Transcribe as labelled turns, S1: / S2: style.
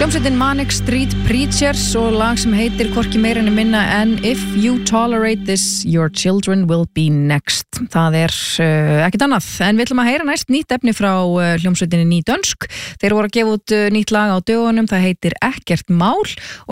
S1: Hljómsveitin Manic Street Preachers og lag sem heitir hvorki meira en minna en If You Tolerate This, Your Children Will Be Next. Það ekkert annað, en við ætlum að heyra næst nýtt efni frá hljómsveitinni Ný Dönsk. Þeir voru að gefa út nýtt lag á dögunum, það heitir Ekkert mál og